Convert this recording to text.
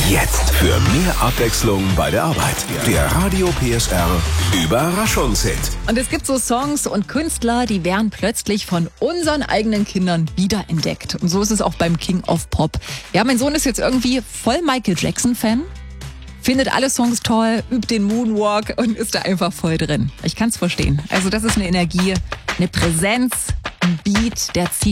Jetzt für mehr Abwechslung bei der Arbeit. Der Radio PSR Überraschungshit. Und es gibt so Songs und Künstler, die werden plötzlich von unseren eigenen Kindern wiederentdeckt. Und so ist es auch beim King of Pop. Ja, mein Sohn ist jetzt irgendwie voll Michael Jackson-Fan. Findet alle Songs toll, übt den Moonwalk und ist da einfach voll drin. Ich kann es verstehen. Also das ist eine Energie, eine Präsenz, ein Beat, der zieht